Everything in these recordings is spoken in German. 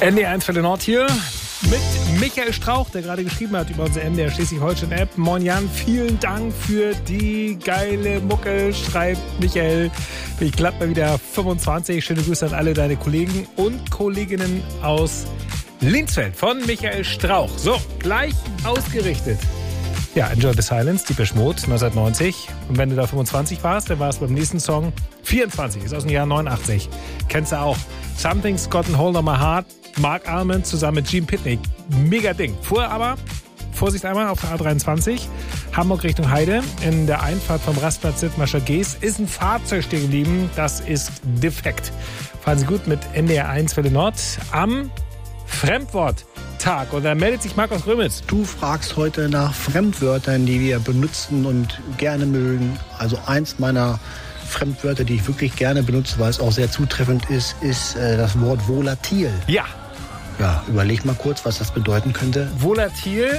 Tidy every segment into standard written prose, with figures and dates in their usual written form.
NDR 1 für den Nord hier mit Michael Strauch, der gerade geschrieben hat über unsere NDR Schleswig-Holstein-App. Moin Jan, vielen Dank für die geile Mucke, schreibt Michael. Ich glatt mal wieder 25. Schöne Grüße an alle deine Kollegen und Kolleginnen aus Linsfeld von Michael Strauch. So, gleich ausgerichtet. Ja, Enjoy the Silence, Depeche Mode, 1990. Und wenn du da 25 warst, dann war es beim nächsten Song 24, ist aus dem Jahr 89. Kennst du auch. Something's Gotten Hold on My Heart, Mark Almond zusammen mit Gene Pitney. Mega Ding. Vorher aber, Vorsicht einmal, auf der A23, Hamburg Richtung Heide. In der Einfahrt vom Rastplatz Dithmarscher Geest ist ein Fahrzeug stehen geblieben. Das ist defekt. Fahren Sie gut mit NDR 1 für den Nord am Fremdworttag. Und da meldet sich Markus Römitz. Du fragst heute nach Fremdwörtern, die wir benutzen und gerne mögen. Also eins meiner Fremdwörter, die ich wirklich gerne benutze, weil es auch sehr zutreffend ist, ist das Wort volatil. Ja. Ja, überleg mal kurz, was das bedeuten könnte. Volatil,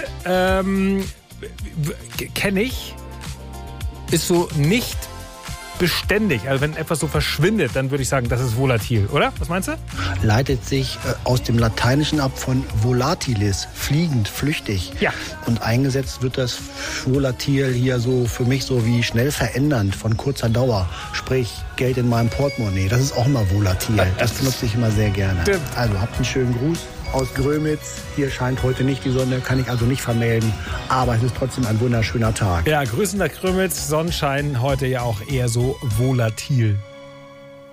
kenne ich, ist so nicht beständig. Also wenn etwas so verschwindet, dann würde ich sagen, das ist volatil, oder? Was meinst du? Leitet sich aus dem Lateinischen ab von volatilis, fliegend, flüchtig. Ja. Und eingesetzt wird das volatil hier so für mich so wie schnell verändernd, von kurzer Dauer. Sprich, Geld in meinem Portemonnaie. Das ist auch immer volatil. Das benutze ich immer sehr gerne. Stimmt. Also habt einen schönen Gruß aus Grömitz. Hier scheint heute nicht die Sonne, kann ich also nicht vermelden. Aber es ist trotzdem ein wunderschöner Tag. Ja, Grüßen nach Grömitz. Sonnenschein heute ja auch eher so volatil.